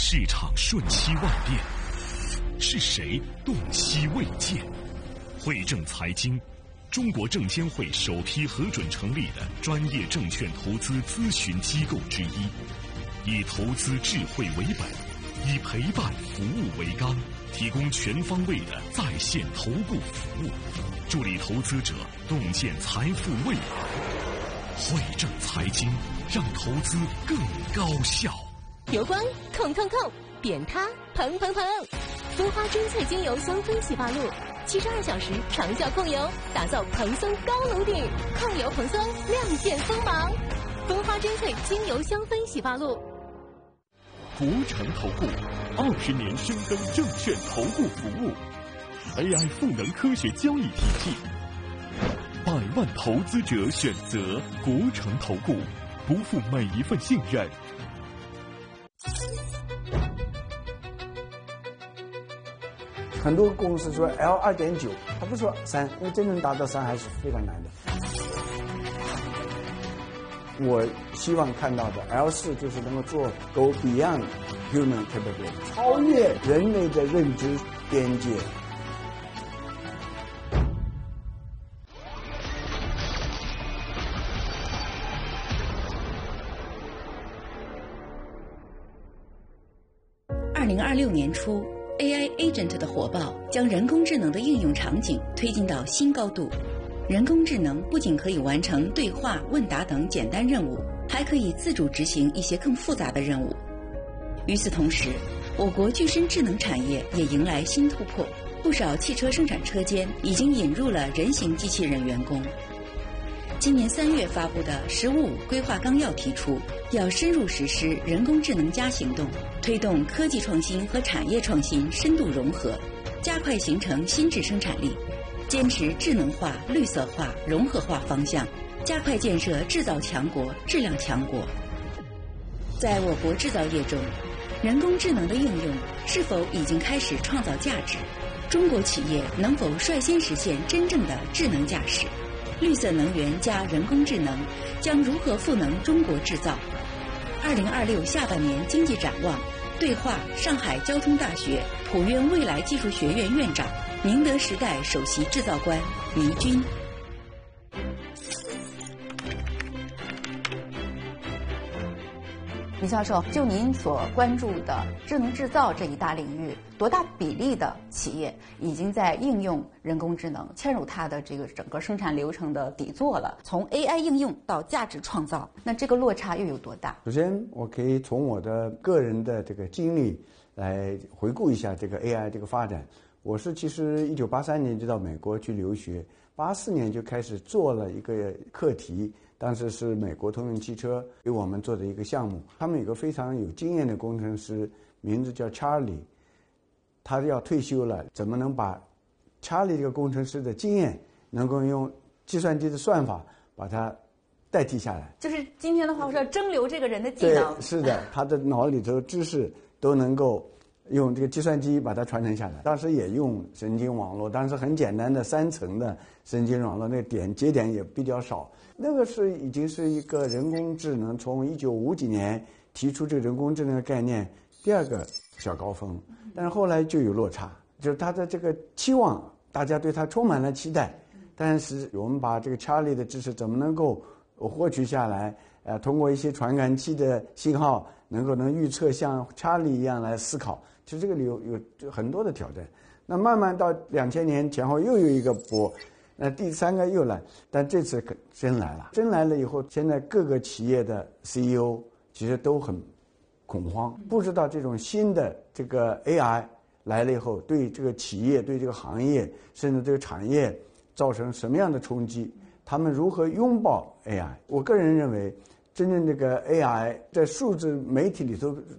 市场瞬息万变，是谁洞悉未见？汇正财经，中国证监会首批核准成立的专业证券投资咨询机构之一，以投资智慧为本，以陪伴服务为纲，提供全方位的在线投顾服务，助力投资者洞见财富未来。汇正财经，让投资更高效。 油光控，扁塌蓬，蜂花珍萃精油香氛洗发露，72小时长效控油，打造蓬松高颅顶，控油蓬松，亮剑锋芒。蜂花珍萃精油香氛洗发露。 国诚投顾20年深耕证券投顾服务 ，AI 赋能科学交易体系，100万投资者选择国诚投顾，不负每一份信任。 很多公司说 L2.9， 他不说3，因为真正达到3还是非常难的。我希望看到的 L4 就是能够go beyond human capability， 超越人类的认知边界。 2026年初 ，AI Agent 的火爆将人工智能的应用场景推进到新高度。人工智能不仅可以完成对话、问答等简单任务，还可以自主执行一些更复杂的任务。与此同时，我国具身智能产业也迎来新突破，不少汽车生产车间已经引入了人形机器人员工。今年3月发布的“十五五”规划纲要提出，要深入实施人工智能+行动，推动科技创新和产业创新深度融合，加快形成新质生产力，坚持智能化、绿色化、融合化方向，加快建设制造强国、质量强国。在我国制造业中，人工智能的应用是否已经开始创造价值？中国企业能否率先实现真正的智能驾驶？绿色能源加人工智能将如何赋能中国制造？2026下半年经济展望，对话上海交通大学普院未来技术学院院长、宁德时代首席制造官倪军。 李教授，就您所关注的智能制造这一大领域，多大比例的企业已经在应用人工智能，嵌入它的这个整个生产流程的底座了？从 AI 应用到价值创造，那这个落差又有多大？ 首先，我可以从我的个人的这个经历来回顾一下这个 AI 这个发展。我是其实1983年就到美国去留学，84年就开始做了一个课题。当时是美国通用汽车给我们做的一个项目，他们有个非常有经验的工程师，名字叫 Charlie， 他要退休了，怎么能把 Charlie 这个工程师的经验能够用计算机的算法把它代替下来？ 就是今天的话说，蒸馏这个人的技能。 对，是的，他的脑里头知识都能够用这个计算机把它传承下来。当时也用神经网络，当时很简单的3层的神经网络，那个节点也比较少。那个已经是一个人工智能，从1950几年提出这个人工智能的概念，第二个小高峰，但是后来就有落差，就是他的这个期望，大家对他充满了期待，但是我们把这个 Charlie 的知识怎么能够获取下来？通过一些传感器的信号，能预测像 Charlie 一样来思考，其实这个里有很多的挑战。那慢慢到2000年前后又有一个波。那第3个又来，但这次真来了。真来了以后，现在各个企业的 CEO 其实都很恐慌，不知道这种新的这个 AI 来了以后，对这个企业、对这个行业，甚至这个产业造成什么样的冲击？他们如何拥抱 AI？ 我个人认为，真正这个 AI 在数字媒体里头